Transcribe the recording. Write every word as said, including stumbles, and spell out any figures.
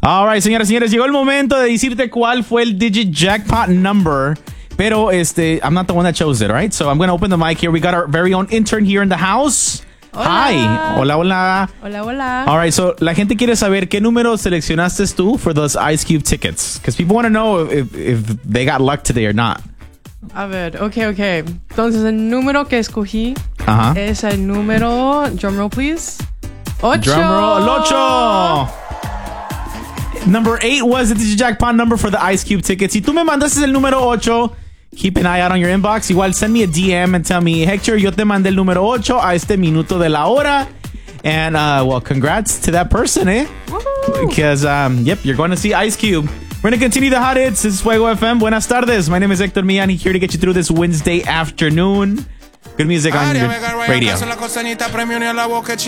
All right, señoras y señores, llegó el momento de decirte cuál fue el digit jackpot number. Pero este, I'm not the one that chose it, right? So I'm going to open the mic here. We got our very own intern here in the house. Hola. Hi. Hola, hola. Hola, hola. All right, so la gente quiere saber qué número seleccionaste tú for those Ice Cube tickets. Because people want to know if, if they got luck today or not. A ver, ok, ok. Entonces, el número que escogí Ajá. es el número, drumroll please, ocho. Drumroll, el ocho. Number eight was the digit jackpot number for the Ice Cube tickets. Si tú me mandaste el número ocho, keep an eye out on your inbox. Igual, send me a D M and tell me, Hector, yo te mandé el número ocho a este minuto de la hora. And, uh, well, congrats to that person, eh? Woohoo. Because, um, yep, you're going to see Ice Cube. We're going to continue the hot hits. This is Fuego F M. Buenas tardes. My name is Hector Millán, here to get you through this Wednesday afternoon. Good music on your radio.